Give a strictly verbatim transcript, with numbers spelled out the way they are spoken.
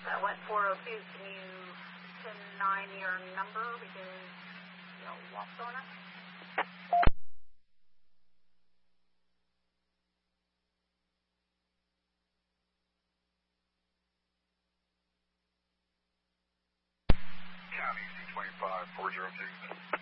That went four oh two. Can you ten nine your number because you know what's going on? County C twenty-five four zero two.